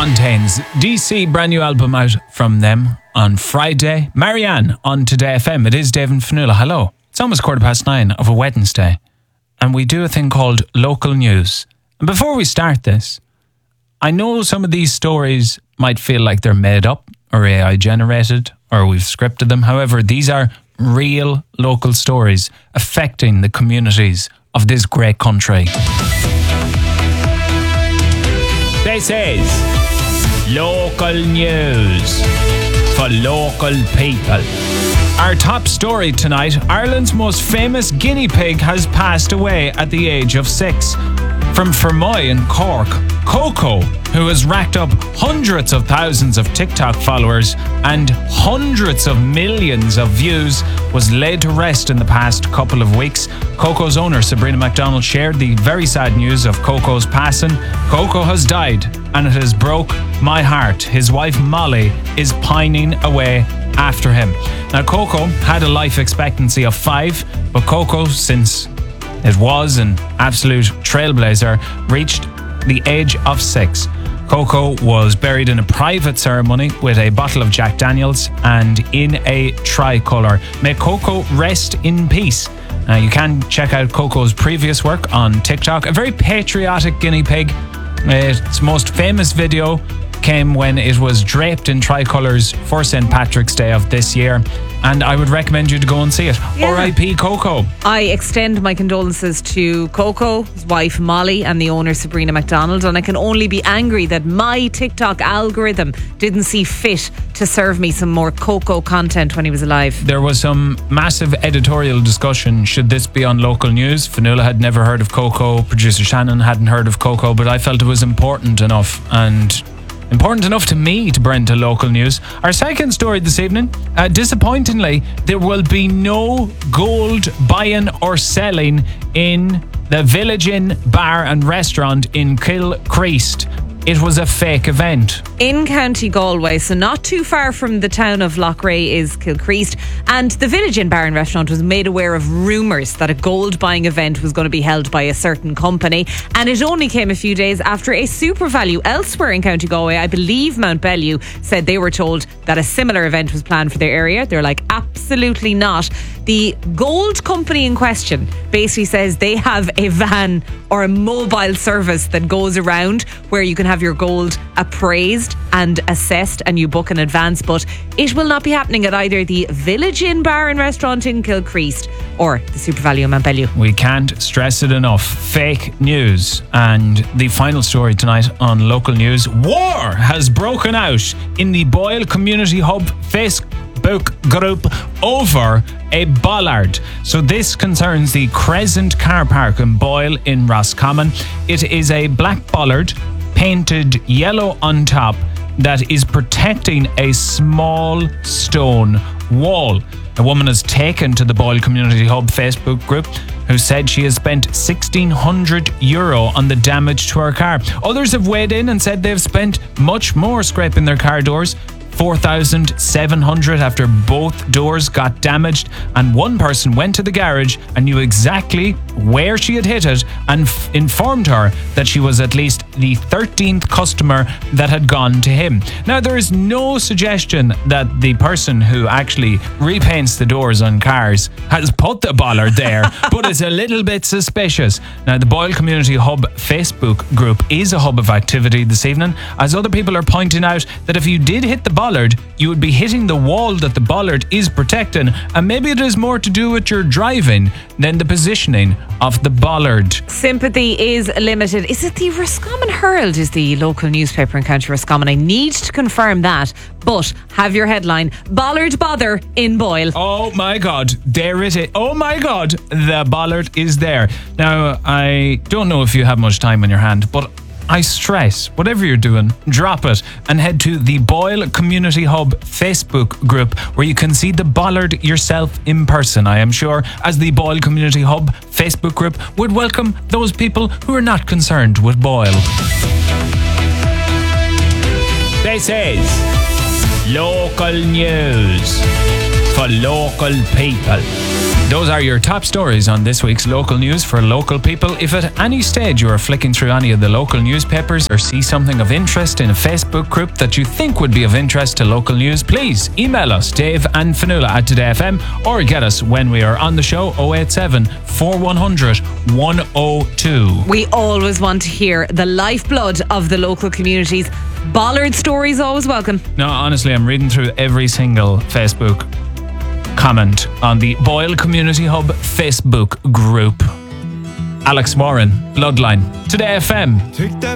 Fontaines, DC, brand new album out from them on Friday. Marianne on Today FM. It is Dave and Fionnuala. Hello. It's almost 9:15 of a Wednesday, and we do a thing called local news. And before we start this, I know some of these stories might feel like they're made up or AI generated or we've scripted them. However, these are real local stories affecting the communities of this great country. This is local news for local people. Our top story tonight: Ireland's most famous guinea pig has passed away at the age of 6. From Fermoy in Cork, Coco, who has racked up hundreds of thousands of TikTok followers and hundreds of millions of views, was laid to rest in the past couple of weeks. Coco's owner, Sabrina MacDonald, shared the very sad news of Coco's passing. Coco has died, and it has broke my heart. His wife, Molly, is pining away after him. Now, Coco had a life expectancy of 5, but Coco, since it was an absolute trailblazer, reached the age of 6. Coco was buried in a private ceremony with a bottle of Jack Daniels and in a tricolour. May Coco rest in peace. You can check out Coco's previous work on TikTok. A very patriotic guinea pig. Its most famous video came when it was draped in tricolours for St. Patrick's Day of this year, and I would recommend you to go and see it. Yeah. R.I.P. Coco. I extend my condolences to Coco, his wife Molly, and the owner Sabrina MacDonald, and I can only be angry that my TikTok algorithm didn't see fit to serve me some more Coco content when he was alive. There was some massive editorial discussion. Should this be on local news? Fionnuala had never heard of Coco. Producer Shannon hadn't heard of Coco, but I felt it was important enough to me to bring to local news. Our second story this evening, disappointingly, there will be no gold buying or selling in the Village Inn bar and restaurant in Kilcreast. It was a fake event. In County Galway, so not too far from the town of Loughrea, is Kilcreast, and the Village Inn bar and restaurant was made aware of rumours that a gold buying event was going to be held by a certain company, and it only came a few days after a SuperValu elsewhere in County Galway, I believe Mount Bellew, said they were told that a similar event was planned for their area. They're like, absolutely not. The gold company in question basically says they have a van or a mobile service that goes around where you can have your gold appraised and assessed and you book in advance, but it will not be happening at either the Village Inn bar and restaurant in Kilcreast or the SuperValu in Mount Bellew. We can't stress it enough. Fake news. And the final story tonight on local news: war has broken out in the Boyle Community Hub Facebook group over a bollard. So this concerns the Crescent car park in Boyle in Roscommon. It is a black bollard painted yellow on top that is protecting a small stone wall. A woman has taken to the Boyle Community Hub Facebook group who said she has spent €1,600 on the damage to her car. Others have weighed in and said they've spent much more scraping their car doors. $4,700 after both doors got damaged, and one person went to the garage and knew exactly where she had hit it and informed her that she was at least the 13th customer that had gone to him. Now, there is no suggestion that the person who actually repaints the doors on cars has put the bollard there, but it's a little bit suspicious. Now, the Boyle Community Hub Facebook group is a hub of activity this evening, as other people are pointing out that if you did hit the bollard, you would be hitting the wall that the bollard is protecting, and maybe it is more to do with your driving than the positioning of the bollard. Sympathy is limited. Is it the Roscommon Herald is the local newspaper in County Roscommon? I need to confirm that, but have your headline: Bollard bother in Boyle. Oh my God, there it is. Oh my God, the bollard is there. Now, I don't know if you have much time on your hand, but I stress, whatever you're doing, drop it and head to the Boyle Community Hub Facebook group where you can see the bollard yourself in person. I am sure, as the Boyle Community Hub Facebook group would welcome those people who are not concerned with Boyle. This is local news for local people. Those are your top stories on this week's local news for local people. If at any stage you are flicking through any of the local newspapers or see something of interest in a Facebook group that you think would be of interest to local news, please email us, Dave and Fionnuala at Today FM, or get us when we are on the show, 087 4100 102. We always want to hear the lifeblood of the local communities. Bollard stories always welcome. No, honestly, I'm reading through every single Facebook comment on the Boyle Community Hub Facebook group. Alex Warren, Bloodline, Today FM.